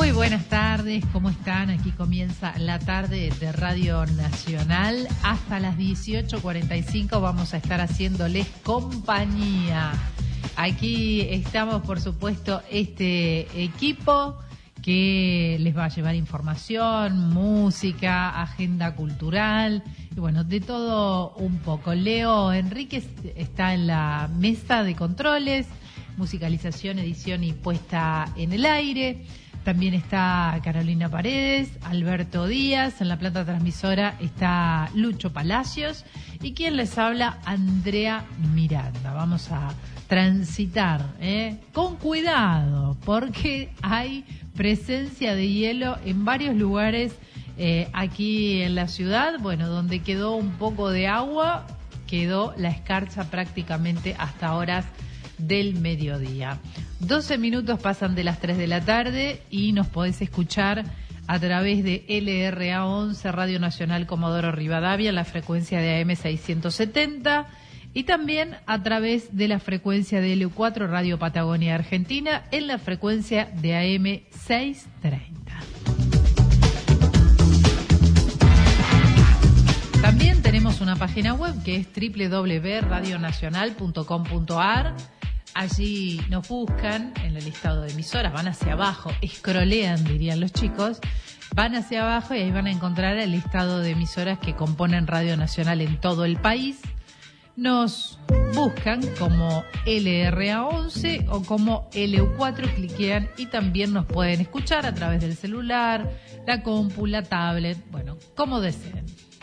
Muy buenas tardes, ¿cómo están? Aquí comienza la tarde de Radio Nacional. Hasta las 18:45 vamos a estar haciéndoles compañía. Aquí estamos, por supuesto, este equipo que les va a llevar información, música, agenda cultural y bueno, de todo un poco. Leo Enríquez está en la mesa de controles, musicalización, edición y puesta en el aire. También está Carolina Paredes, Alberto Díaz, en la planta transmisora está Lucho Palacios y quien les habla, Andrea Miranda. Vamos a transitar con cuidado porque hay presencia de hielo en varios lugares aquí en la ciudad. Bueno, donde quedó un poco de agua, quedó la escarcha prácticamente hasta horas del mediodía. 12 minutos pasan de las 3 de la tarde y nos podés escuchar a través de LRA11 Radio Nacional Comodoro Rivadavia, la frecuencia de AM 670 y también a través de la frecuencia de LU4 Radio Patagonia Argentina en la frecuencia de AM 630. También tenemos una página web que es www.radionacional.com.ar. Allí nos buscan en el listado de emisoras, van hacia abajo, escrolean, dirían los chicos, van hacia abajo y ahí van a encontrar el listado de emisoras que componen Radio Nacional en todo el país. Nos buscan como LRA11 o como LU4, cliquean y también nos pueden escuchar a través del celular, la compu, la tablet, bueno, como deseen.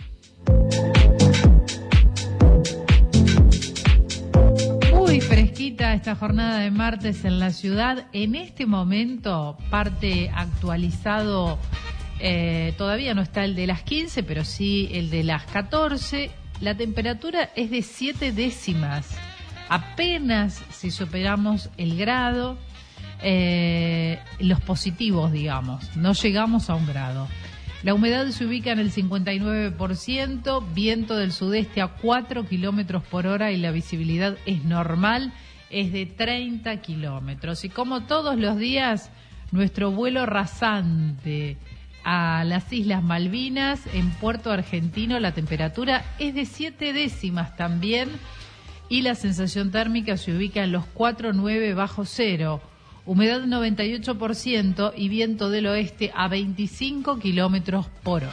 Muy fresquita esta jornada de martes en la ciudad. En este momento, parte actualizado, todavía no está el de las 15, pero sí el de las 14. La temperatura es de 7 décimas. Apenas si superamos el grado, los positivos, digamos. No llegamos a un grado. La humedad se ubica en el 59%, viento del sudeste a 4 kilómetros por hora y la visibilidad es normal, es de 30 kilómetros. Y como todos los días, nuestro vuelo rasante a las Islas Malvinas, en Puerto Argentino, la temperatura es de 7 décimas también y la sensación térmica se ubica en los 4,9 bajo cero. Humedad 98% y viento del oeste a 25 kilómetros por hora.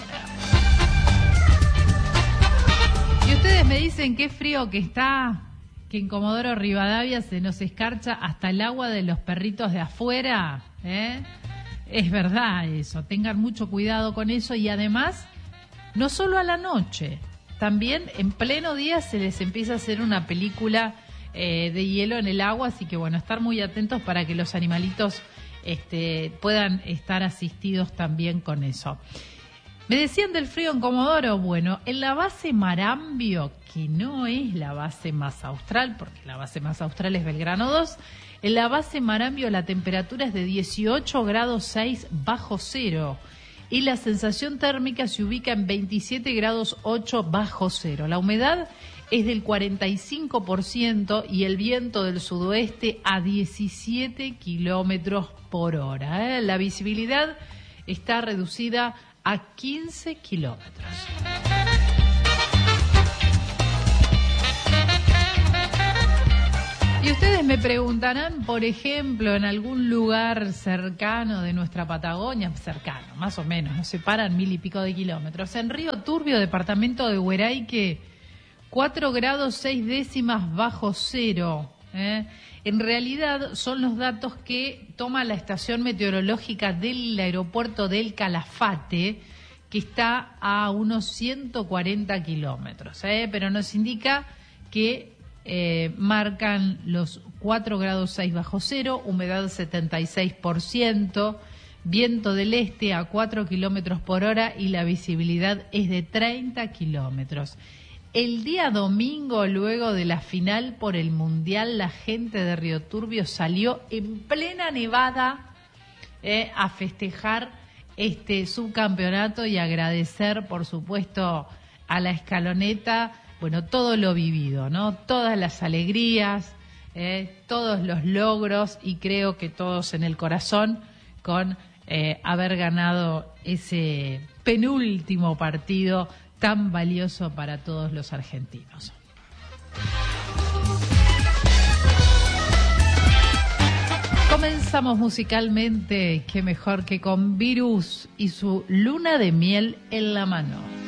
Y ustedes me dicen qué frío que está, que en Comodoro Rivadavia se nos escarcha hasta el agua de los perritos de afuera, Es verdad eso, tengan mucho cuidado con eso y además, no solo a la noche, también en pleno día se les empieza a hacer una película de hielo en el agua, así que bueno, estar muy atentos para que los animalitos puedan estar asistidos también con eso. Me decían del frío en Comodoro. Bueno, en la base Marambio, que no es la base más austral, porque la base más austral es Belgrano 2, en la base Marambio la temperatura es de 18 grados 6 bajo cero y la sensación térmica se ubica en 27 grados 8 bajo cero. La humedad es del 45% y el viento del sudoeste a 17 kilómetros por hora. La visibilidad está reducida a 15 kilómetros. Y ustedes me preguntarán, por ejemplo, en algún lugar cercano de nuestra Patagonia, cercano, más o menos, nos separan 1000 y pico de kilómetros, en Río Turbio, departamento de Hueraique, 4 grados 6 décimas bajo cero. En realidad son los datos que toma la estación meteorológica del aeropuerto del Calafate, que está a unos 140 kilómetros, pero nos indica que marcan los 4 grados 6 bajo cero, humedad 76%, viento del este a 4 kilómetros por hora y la visibilidad es de 30 kilómetros. El día domingo, luego de la final por el Mundial, la gente de Río Turbio salió en plena nevada a festejar este subcampeonato y agradecer, por supuesto, a la escaloneta, bueno, todo lo vivido, ¿no? Todas las alegrías, todos los logros y creo que todos en el corazón con haber ganado ese penúltimo partido tan valioso para todos los argentinos. Comenzamos musicalmente, qué mejor que con Virus y su Luna de Miel en la Mano.